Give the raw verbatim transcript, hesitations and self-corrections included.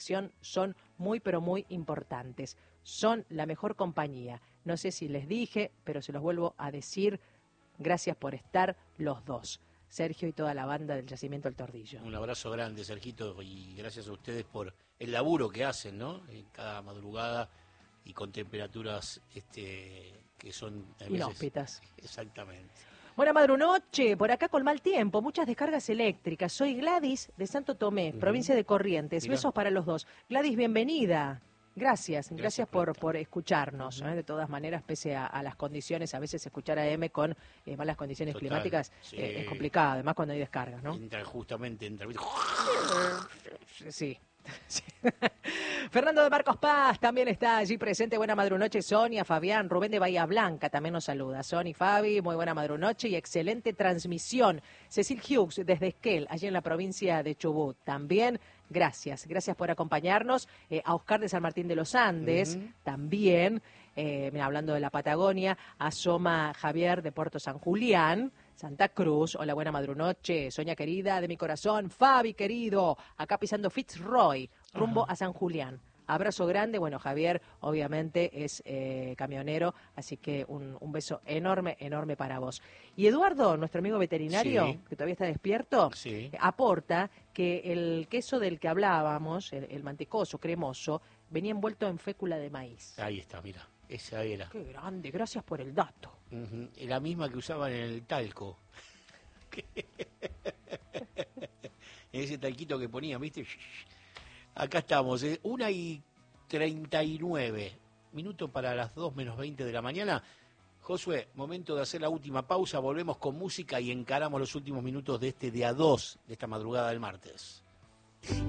son muy, pero muy importantes. Son la mejor compañía. No sé si les dije, pero se los vuelvo a decir. Gracias por estar los dos. Sergio y toda la banda del Yacimiento El Tordillo. Un abrazo grande, Sergito, y gracias a ustedes por el laburo que hacen, ¿no? En cada madrugada y con temperaturas este, que son a veces... inhóspitas. Exactamente. Buena madrunoche, por acá con mal tiempo, muchas descargas eléctricas. Soy Gladys de Santo Tomé, uh-huh. provincia de Corrientes. Mirá. Besos para los dos. Gladys, bienvenida. Gracias, gracias, gracias por, por escucharnos. Uh-huh. ¿eh? De todas maneras, pese a, a las condiciones, a veces escuchar a M con eh, malas condiciones Total, climáticas sí. eh, es complicado, además cuando hay descargas, ¿no? Entra justamente, entra... Sí. Sí. Fernando de Marcos Paz también está allí presente. Buena madrunoche, Sonia, Fabián, Rubén de Bahía Blanca también nos saluda. Sony, Fabi, muy buena madrunoche y excelente transmisión. Cecil Hughes desde Esquel, allí en la provincia de Chubut. También, gracias, gracias por acompañarnos. Eh, a Oscar de San Martín de los Andes, uh-huh. también, eh, hablando de la Patagonia. Asoma Javier de Puerto San Julián. Santa Cruz, hola, buena madrunoche, Sonia querida de mi corazón, Fabi querido, acá pisando Fitzroy, rumbo Ajá. a San Julián. Abrazo grande, bueno, Javier obviamente es eh, camionero, así que un, un beso enorme, enorme para vos. Y Eduardo, nuestro amigo veterinario, sí. que todavía está despierto, sí. aporta que el queso del que hablábamos, el, el mantecoso, cremoso, venía envuelto en fécula de maíz. Ahí está, mira. Esa era. Qué grande, gracias por el dato. Uh-huh. La misma que usaban en el talco. En ese talquito que ponían, ¿viste? Acá estamos, ¿eh? una y treinta y nueve. Minuto para las dos menos veinte de la mañana. Josué, momento de hacer la última pausa. Volvemos con música y encaramos los últimos minutos de este día dos de esta madrugada del martes.